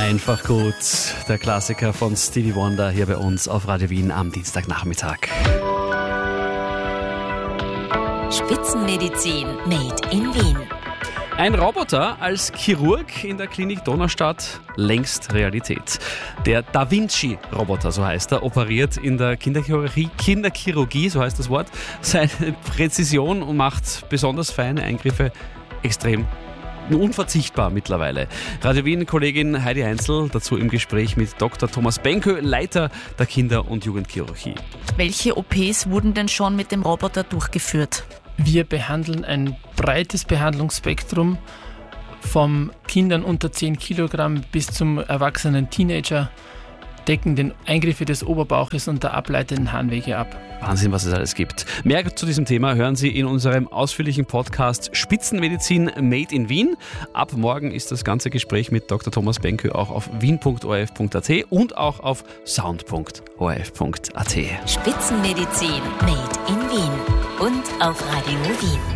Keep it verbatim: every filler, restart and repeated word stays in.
Einfach gut, der Klassiker von Stevie Wonder hier bei uns auf Radio Wien am Dienstagnachmittag. Spitzenmedizin made in Wien. Ein Roboter als Chirurg in der Klinik Donaustadt, längst Realität. Der Da Vinci-Roboter, so heißt er, operiert in der Kinderchirurgie, Kinderchirurgie, so heißt das Wort, seine Präzision und macht besonders feine Eingriffe extrem unverzichtbar mittlerweile. Radio Wien-Kollegin Heidi Heinzel dazu im Gespräch mit Doktor Thomas Benkö, Leiter der Kinder- und Jugendchirurgie. Welche O Ps wurden denn schon mit dem Roboter durchgeführt? Wir behandeln ein breites Behandlungsspektrum vom Kindern unter zehn Kilogramm bis zum erwachsenen Teenager, decken den Eingriffe des Oberbauches und der ableitenden Harnwege ab. Wahnsinn, was es alles gibt. Mehr zu diesem Thema hören Sie in unserem ausführlichen Podcast Spitzenmedizin Made in Wien. Ab morgen ist das ganze Gespräch mit Doktor Thomas Benkö auch auf wien punkt o r f punkt a t und auch auf sound punkt o r f punkt a t. Spitzenmedizin made in Wien und auf Radio Wien.